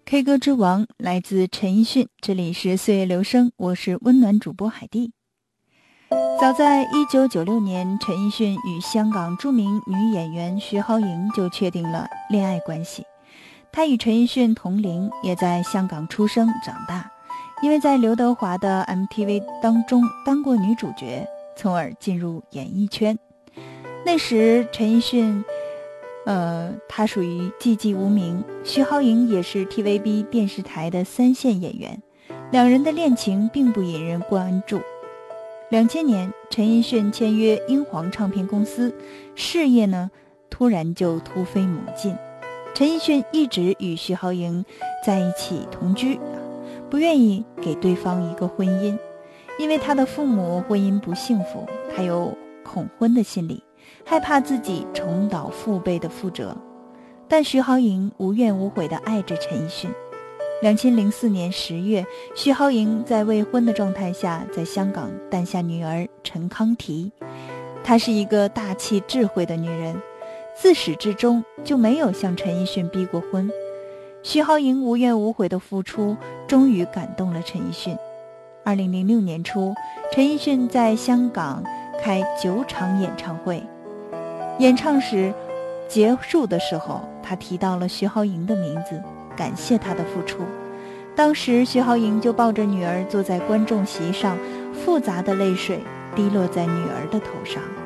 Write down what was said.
K 歌之王来自陈奕迅，这里是岁月留声，我是温暖主播海蒂。早在1996年，陈奕迅与香港著名女演员徐濠萦就确定了恋爱关系。她与陈奕迅同龄，也在香港出生长大，因为在刘德华的 MTV 当中当过女主角，从而进入演艺圈。那时陈奕迅他属于寂寂无名，徐濠萦也是 TVB 电视台的3线演员，两人的恋情并不引人关注。2000年，陈奕迅签约英皇唱片公司，事业呢突然就突飞猛进。陈奕迅一直与徐濠萦在一起同居，不愿意给对方一个婚姻，因为他的父母婚姻不幸福，他有恐婚的心理，害怕自己重蹈父辈的覆辙。但徐濠萦无怨无悔地爱着陈奕迅。2004年10月，徐濠萦在未婚的状态下在香港诞下女儿陈康缇。她是一个大气智慧的女人，自始至终就没有向陈奕迅逼过婚。徐濠萦无怨无悔的付出终于感动了陈奕迅。2006年初，陈奕迅在香港开9场演唱会，演唱时结束的时候，他提到了徐濠萦的名字，感谢她的付出。当时徐濠萦就抱着女儿坐在观众席上，复杂的泪水滴落在女儿的头上。